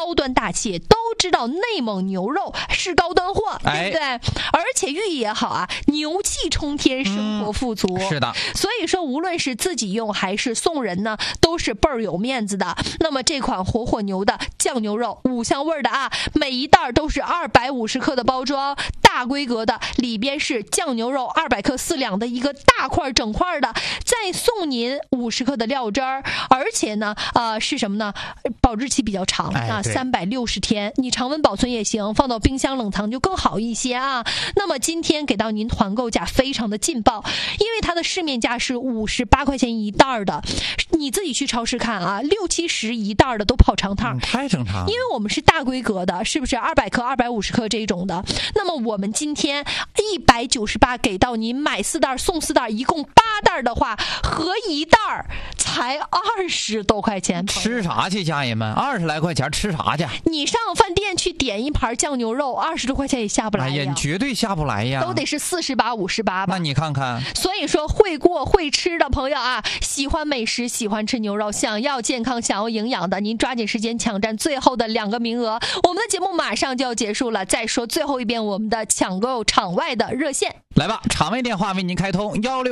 高端大企业都知道内蒙牛肉是高端货，对不对？而且寓意也好啊，牛气冲天，生活富足。 是的， 所以说无论是自己用还是送人呢，都是倍儿有面子的。那么这款火火牛的酱牛肉5香味的啊，每一袋都是250克的包装，大规格的，里边是酱牛肉200克4两的一个大块整块的，再送您50克的料汁儿，而且呢，是什么呢？保质期比较长啊，360天，你常温保存也行，放到冰箱冷藏就更好一些啊。那么今天给到您团购价非常的劲爆，因为它的市面价是58块钱一袋的，你自己去超市看啊，60-70一袋的都跑长趟， 太正常。 因为我们是大规格的，是不是200克、250克这种的？那么我们今天198给到您，买4袋送4袋，一共8袋的话，合一袋才20多块钱。 吃啥去，家人们？20来块钱吃啥去？ 你上饭店去点一盘酱牛肉，20多块钱也下不来呀。 哎呀，绝对下不来呀， 都得是48、58吧。 那你看看， 所以说会过会吃的朋友啊，喜欢美食，喜欢吃牛肉，想要健康，想要营养的，您抓紧时间抢占最后的2个名额。我们的节目马上就要结束了，再说最后一遍我们的抢购场外的热线。 来吧，场外电话为您开通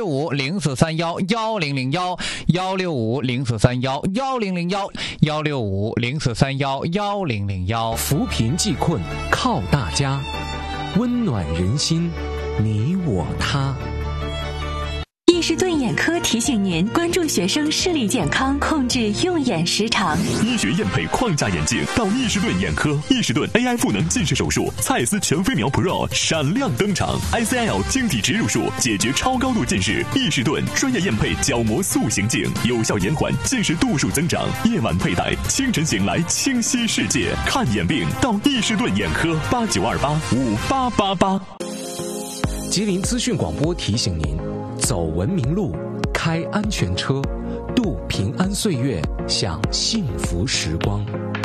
165-0431-1001，165-0431-1001，165-0431-1001。 扶贫济困靠大家，温暖人心，你我他。 易士顿眼科提醒您关注学生视力健康，控制用眼时长。 医学验配框架眼镜到易士顿眼科，易士顿 AI 赋能近视手术，蔡司全飞秒 Pro 闪亮登场 ，ICL 晶体植入术解决超高度近视，易士顿专业验配角膜塑形镜，有效延缓近视度数增长。夜晚佩戴，清晨醒来清晰世界。看眼病到易士顿眼科，89285888。 吉林资讯广播提醒您。走文明路，开安全车，度平安岁月，享幸福时光。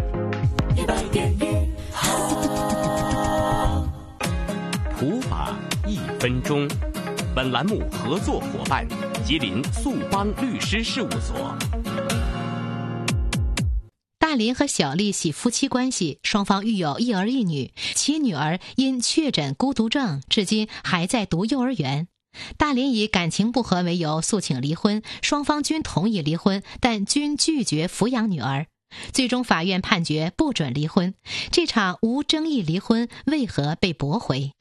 普法1分钟。本栏目合作伙伴：吉林速邦律师事务所。 大林和小丽系夫妻关系，双方育有1儿1女，其女儿因确诊孤独症，至今还在读幼儿园。大林以感情不和为由诉请离婚，双方均同意离婚，但均拒绝抚养女儿。最终法院判决不准离婚，这场无争议离婚为何被驳回？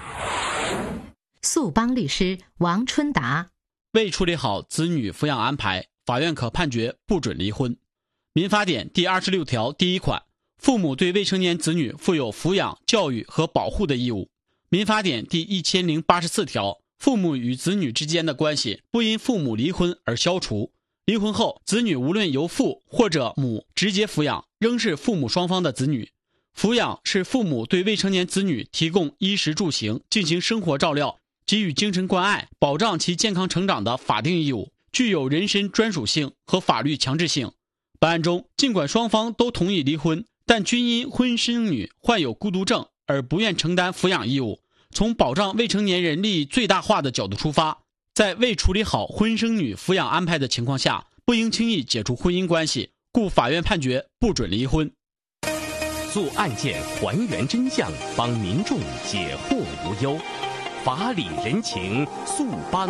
速邦律师王春达： 未处理好子女抚养安排，法院可判决不准离婚。民法典第26条第1款，父母对未成年子女负有抚养、教育和保护的义务。民法典第1084条，父母与子女之间的关系不因父母离婚而消除，离婚后子女无论由父或者母直接抚养，仍是父母双方的子女。抚养是父母对未成年子女提供衣食住行、进行生活照料、给予精神关爱、保障其健康成长的法定义务，具有人身专属性和法律强制性。本案中，尽管双方都同意离婚，但均因婚生女患有孤独症而不愿承担抚养义务。从保障未成年人利益最大化的角度出发，在未处理好婚生女抚养安排的情况下，不应轻易解除婚姻关系，故法院判决不准离婚。 诉案件还原真相，帮民众解惑无忧，法理人情，速邦